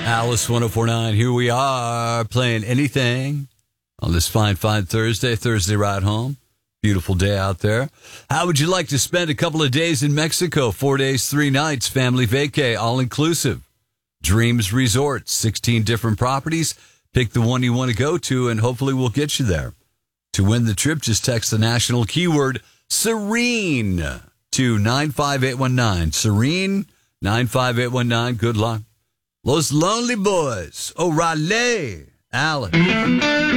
Alice 1049. Here we are playing anything on this fine Thursday ride home. Beautiful day out there. How would you like to spend a couple of days in Mexico? 4 days, 3 nights, family vacay, all inclusive. Dreams Resort, 16 different properties. Pick the one you want to go to, and hopefully we'll get you there. To win the trip, just text the national keyword Serene to 95819. Serene, 95819. Good luck. Los Lonely Boys, O'Reilly, Allen.